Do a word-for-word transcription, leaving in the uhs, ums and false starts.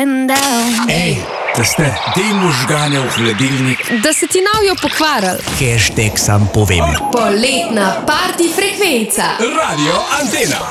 and down. Ej, da ste te možgane v hladilnik. Da se ti navijo pokvaril. Hashtag sam povem. Poletna party frekvenca. Radio Antena.